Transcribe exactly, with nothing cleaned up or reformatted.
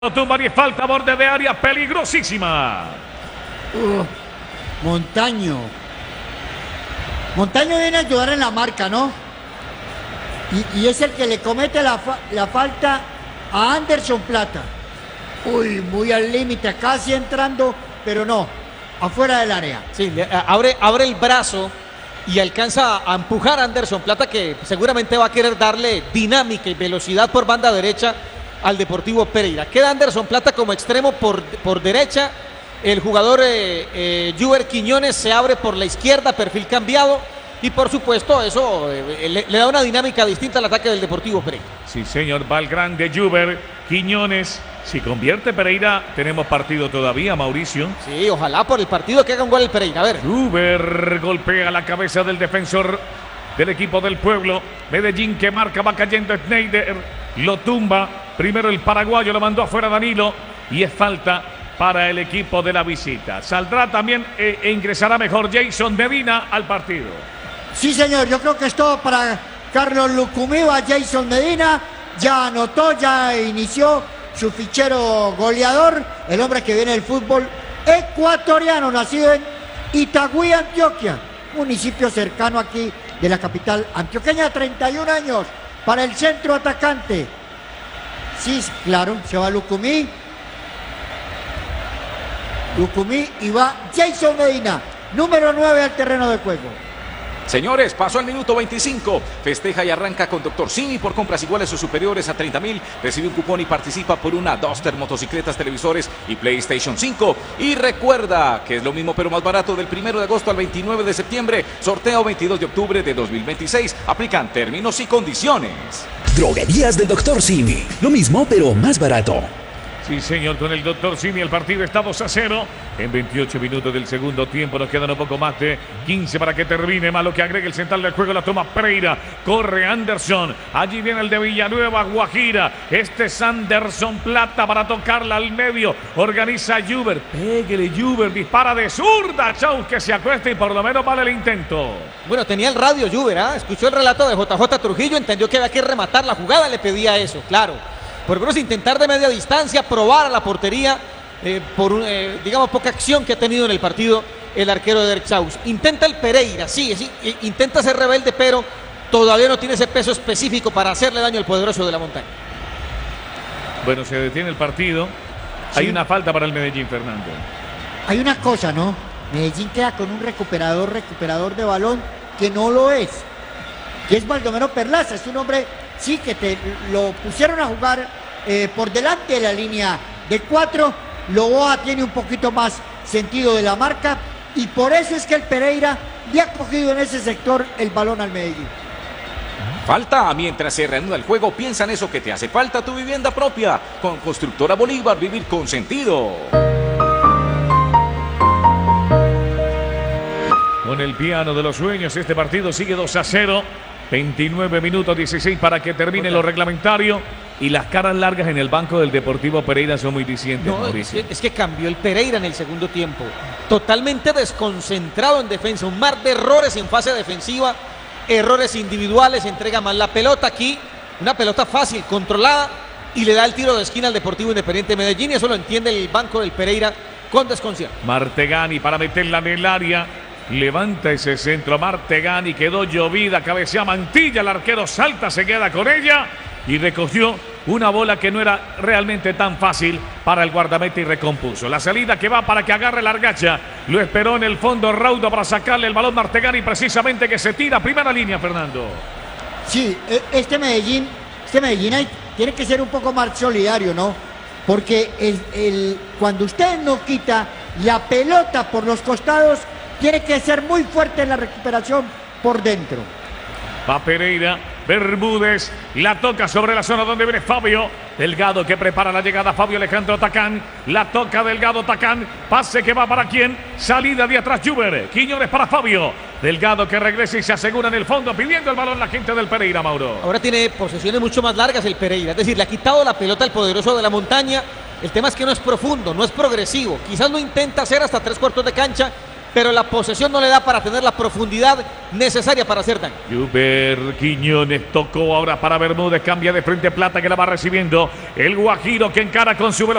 Tumba y falta, borde de área peligrosísima. Uh, Montaño. Montaño viene a ayudar en la marca, ¿no? Y, y es el que le comete la, fa la falta a Anderson Plata. Uy, muy al límite, casi entrando, pero no, afuera del área. Sí, le, abre, abre el brazo y alcanza a empujar a Anderson Plata, que seguramente va a querer darle dinámica y velocidad por banda derecha al Deportivo Pereira. Queda Anderson Plata como extremo por, por derecha. El jugador eh, eh, Juber Quiñones se abre por la izquierda, perfil cambiado. Y por supuesto eso eh, le, le da una dinámica distinta al ataque del Deportivo Pereira. Sí, señor, va el grande Juber Quiñones. Si convierte Pereira, tenemos partido todavía, Mauricio. Sí, ojalá por el partido que haga un gol el Pereira. A ver. Juber golpea la cabeza del defensor del equipo del pueblo. Medellín que marca, va cayendo Schneider, lo tumba. Primero el paraguayo, lo mandó afuera Danilo y es falta para el equipo de la visita. Saldrá también e, e ingresará mejor Jason Medina al partido. Sí, señor, yo creo que es todo para Carlos Lucumiva. Jason Medina ya anotó, ya inició su fichero goleador. El hombre que viene del fútbol ecuatoriano, nacido en Itagüí, Antioquia, municipio cercano aquí de la capital antioqueña. Treinta y un años para el centro atacante. Sí, claro, se va Lucumí. Lucumí y va Jason Medina, número nueve al terreno de juego. Señores, pasó al minuto veinticinco. Festeja y arranca con Doctor Simi por compras iguales o superiores a treinta mil. Recibe un cupón y participa por una Duster, motocicletas, televisores y PlayStation cinco. Y recuerda que es lo mismo pero más barato del primero de agosto al veintinueve de septiembre. Sorteo veintidós de octubre de dos mil veintiséis. Aplican términos y condiciones. Droguerías del Doctor Simi. Lo mismo pero más barato. Sí, señor, con el Doctor Simi el partido está dos a cero. En veintiocho minutos del segundo tiempo nos quedan un poco más de quince para que termine. Malo que agregue el central del juego, la toma Pereira. Corre Anderson. Allí viene el de Villanueva, Guajira. Este es Anderson Plata para tocarla al medio. Organiza Juber. Pégale Juber. Dispara de zurda. Chau, que se acuesta y por lo menos vale el intento. Bueno, tenía el radio Juber, ¿eh? Escuchó el relato de J J Trujillo. Entendió que había que rematar la jugada. Le pedía eso, claro. Por lo menos intentar de media distancia, probar a la portería, eh, por eh, digamos poca acción que ha tenido en el partido el arquero de Derek Chaus. Intenta el Pereira, sí, sí, intenta ser rebelde, pero todavía no tiene ese peso específico para hacerle daño al poderoso de la montaña. Bueno, se detiene el partido. Sí. Hay una falta para el Medellín, Fernando. Hay una cosa, ¿no? Medellín queda con un recuperador, recuperador de balón que no lo es. Que es Baldomero Perlaza, es un hombre, sí, que te lo pusieron a jugar eh, por delante de la línea de cuatro. Loboa tiene un poquito más sentido de la marca y por eso es que el Pereira le ha cogido en ese sector el balón al Medellín. Falta, mientras se reanuda el juego, piensa en eso que te hace falta, tu vivienda propia. Con Constructora Bolívar, vivir con sentido. Con el piano de los sueños, este partido sigue dos a cero. veintinueve minutos dieciséis para que termine lo reglamentario. Y las caras largas en el banco del Deportivo Pereira son muy dicientes, no, Mauricio. Es que, es que cambió el Pereira en el segundo tiempo. Totalmente desconcentrado en defensa. Un mar de errores en fase defensiva. Errores individuales. Entrega mal la pelota aquí. Una pelota fácil, controlada. Y le da el tiro de esquina al Deportivo Independiente Medellín. Y eso lo entiende el banco del Pereira con desconcierto. Martegani para meterla en el área. Levanta ese centro Martegani, quedó llovida, cabecea Mantilla, el arquero salta, se queda con ella y recogió una bola que no era realmente tan fácil para el guardameta y recompuso. La salida que va para que agarre la argacha, lo esperó en el fondo Raudo para sacarle el balón Martegani, precisamente que se tira, primera línea, Fernando. Sí, este Medellín, este Medellín hay, tiene que ser un poco más solidario, ¿no? Porque el, el, cuando usted no quita la pelota por los costados, tiene que ser muy fuerte en la recuperación por dentro. Va Pereira, Bermúdez, la toca sobre la zona donde viene Fabio. Delgado que prepara la llegada, Fabio Alejandro Tacán. La toca Delgado Tacán, pase que va para quién, salida de atrás Juber. Quiñones para Fabio. Delgado que regresa y se asegura en el fondo, pidiendo el balón la gente del Pereira, Mauro. Ahora tiene posesiones mucho más largas el Pereira, es decir, le ha quitado la pelota al poderoso de la montaña. El tema es que no es profundo, no es progresivo. Quizás lo intenta hacer hasta tres cuartos de cancha, pero la posesión no le da para tener la profundidad necesaria para hacer daño. Juber Quiñones tocó ahora para Bermúdez, cambia de frente Plata que la va recibiendo. El Guajiro que encara con su velocidad.